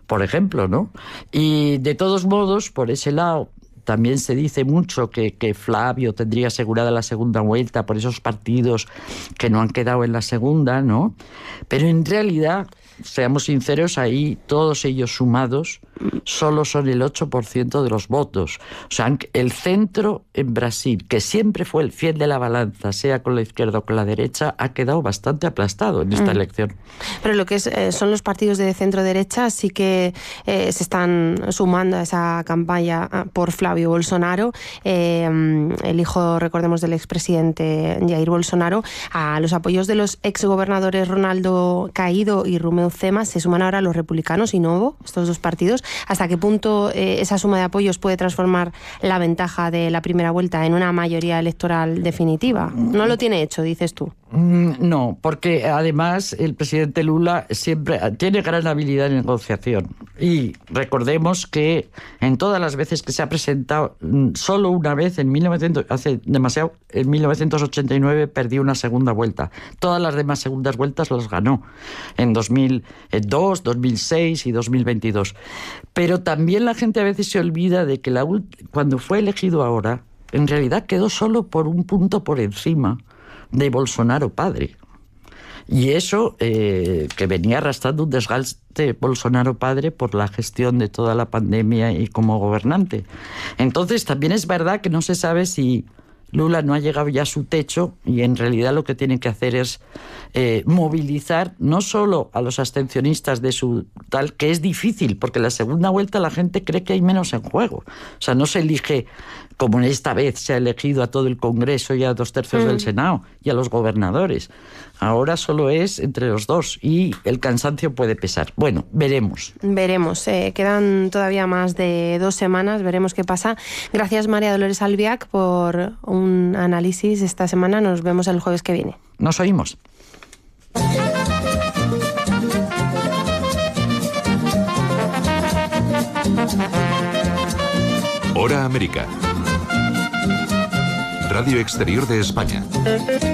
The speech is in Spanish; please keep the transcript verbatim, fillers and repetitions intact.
por ejemplo, ¿no? Y de todos modos, por ese lado, también se dice mucho que, que Flavio tendría asegurada la segunda vuelta por esos partidos que no han quedado en la segunda, ¿no? Pero en realidad, seamos sinceros, ahí todos ellos sumados solo son el ocho por ciento de los votos. O sea, el centro en Brasil, que siempre fue el fiel de la balanza, sea con la izquierda o con la derecha, ha quedado bastante aplastado en esta mm. elección. Pero lo que es, eh, son los partidos de centro-derecha sí que eh, se están sumando a esa campaña por Flavio Bolsonaro, eh, el hijo, recordemos, del expresidente Jair Bolsonaro. A los apoyos de los exgobernadores Ronaldo Caído y Rumeu Zema se suman ahora los republicanos y Novo, estos dos partidos. ¿Hasta qué punto eh, esa suma de apoyos puede transformar la ventaja de la primera vuelta en una mayoría electoral definitiva? No lo tiene hecho, dices tú. No, porque además el presidente Lula siempre tiene gran habilidad de negociación. Y recordemos que en todas las veces que se ha presentado, solo una vez, en mil novecientos, hace demasiado, en mil novecientos ochenta y nueve perdió una segunda vuelta. Todas las demás segundas vueltas las ganó en dos mil dos, dos mil seis y dos mil veintidós. Pero también la gente a veces se olvida de que la, cuando fue elegido ahora, en realidad quedó solo por un punto por encima de Bolsonaro padre. Y eso, eh, que venía arrastrando un desgaste Bolsonaro padre por la gestión de toda la pandemia y como gobernante. Entonces, también es verdad que no se sabe si Lula no ha llegado ya a su techo y en realidad lo que tiene que hacer es eh, movilizar no solo a los abstencionistas de su tal, que es difícil, porque en la segunda vuelta la gente cree que hay menos en juego. O sea, no se elige, como esta vez se ha elegido a todo el Congreso y a dos tercios mm. del Senado y a los gobernadores. Ahora solo es entre los dos y el cansancio puede pesar. Bueno, veremos. Veremos. Eh, quedan todavía más de dos semanas. Veremos qué pasa. Gracias, María Dolores Albiac, por un análisis esta semana. Nos vemos el jueves que viene. Nos oímos. Hora América. Radio Exterior de España.